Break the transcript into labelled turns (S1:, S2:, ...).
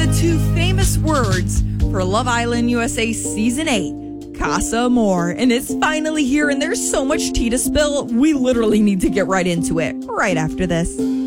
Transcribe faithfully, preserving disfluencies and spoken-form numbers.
S1: two famous words for Love Island U S A Season eight, Casa Amor. And it's finally here, and there's so much tea to spill. We literally need to get right into it right after this.